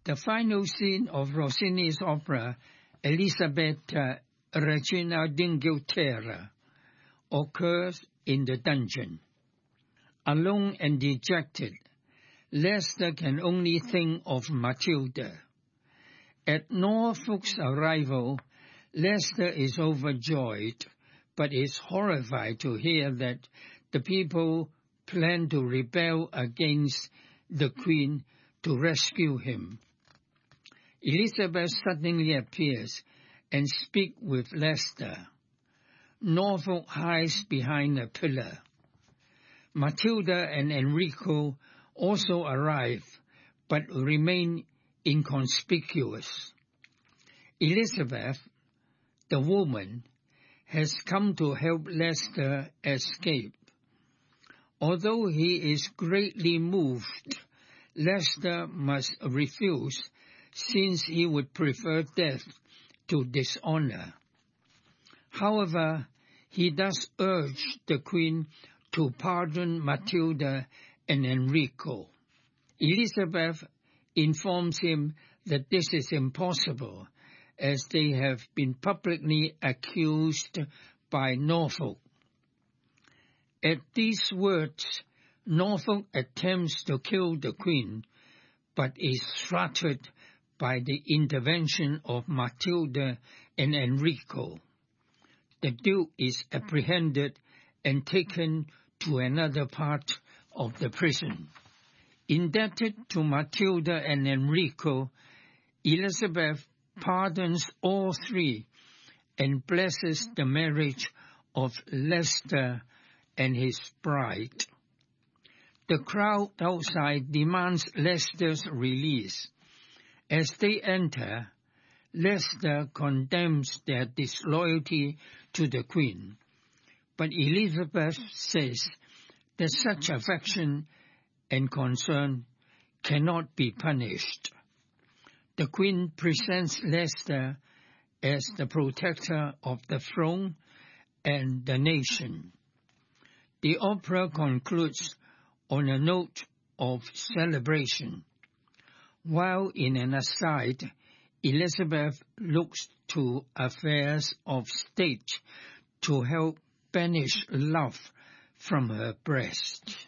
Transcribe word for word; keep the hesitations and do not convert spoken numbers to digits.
The final scene of Rossini's opera Elisabetta Regina d'Inghilterra occurs in the dungeon. Alone and dejected, Leicester can only think of Matilda. At Norfolk's arrival, Leicester is overjoyed, but is horrified to hear that the people plan to rebel against the Queen to rescue him. Elizabeth suddenly appears and speaks with Leicester. Norfolk hides behind a pillar. Matilda and Enrico also arrive, but remain inconspicuous. Elizabeth, the woman, has come to help Leicester escape. Although he is greatly moved, Leicester must refuse, since he would prefer death to dishonor. However, he does urge the Queen to pardon Matilda and Enrico. Elizabeth informs him that this is impossible, as they have been publicly accused by Norfolk. At these words, Norfolk attempts to kill the Queen, but is thwarted by the intervention of Matilda and Enrico. The Duke is apprehended and taken to another part of the prison. Indebted to Matilda and Enrico, Elizabeth pardons all three and blesses the marriage of Leicester and his bride. The crowd outside demands Leicester's release. As they enter, Leicester condemns their disloyalty to the Queen, but Elizabeth says that such affection and concern cannot be punished. The Queen presents Leicester as the protector of the throne and the nation. The opera concludes on a note of celebration, while in an aside, Elizabeth looks to affairs of state to help banish love from her breast.